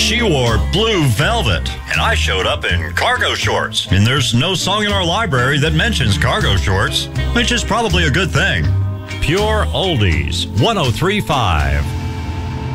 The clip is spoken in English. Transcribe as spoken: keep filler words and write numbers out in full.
She wore blue velvet, and I showed up in cargo shorts. And there's no song in our library that mentions cargo shorts, which is probably a good thing. Pure Oldies, one oh three point five.